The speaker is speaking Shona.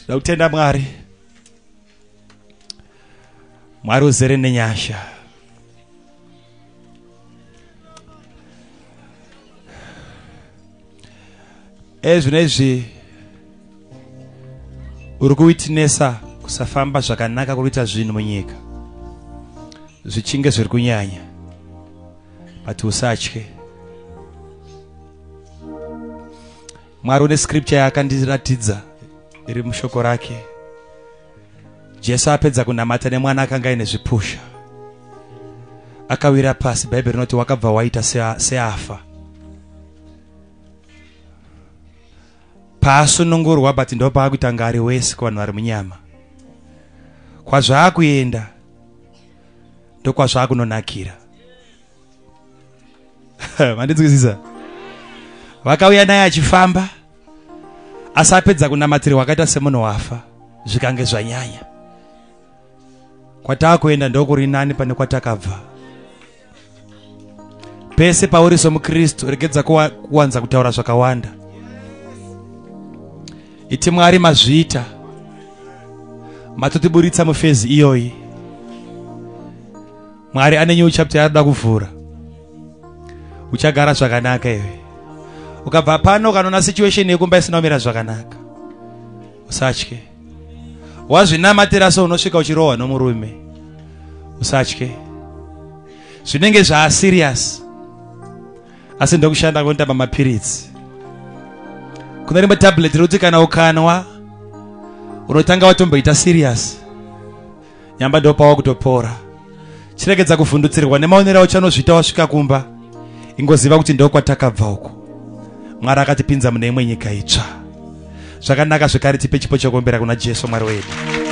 Ndautenda Mwari. Mwari uzere nenyasha. Ezvinezvi uri kuitinesa kusafamba zvakanaka kuita zvinhu munyika. Zvichinge zviri kunyanya. But usatye. Mwari une scripture yakandiratidza iri mushoko rake. Jesu apedza kunamata nemwana akanga ine zvipusha. Akawira pasi, Bhaibheri rinoti wakabva waita seafa. Paasunungurwa but ndo paakutanga ari wese kuvanhu vari munyama. Kwazvaakuenda ndo kwazvaakunonakira. Mandinzwisisa? Vakauya naye achifamba, asi apedza kunamatirwa akaita semunhu wafa, zvikange zvanyanya. Kwataakuenda ndo kuri nani pane kwatakabva. Pese pauri somuKristu regedza kuwanza kutaura zvakawanda. Iti Mwari mazviita matotiburitsa mufezi iyoyi. Mwari ane new chapter yaanoda kuvhura. Uchagara zvakanaka iwe. Ukabva pano ukanona situation yekumba isina kumira zvakanaka, usatye. Wazvinamatira so unosvika uchirohwa nomurume, usatye. Zvinenge serious. Asi ndokushanda kundamba mapiritsi. Kuna rimwe tablet roti kana ukanwa unotanga watomboita serious. Nyamba ndo pawa kutopora. Chiregedza kuvhundutsirwa nemaonero uchanozvita wasvika kumba. Ingoziva kuti ndo kwatakabva uko. Mwari akatipinza mune imwe nyika itsva. Zvakanaka zvekare tipe chipo chokuombera kuna Jesu Mwari wedu.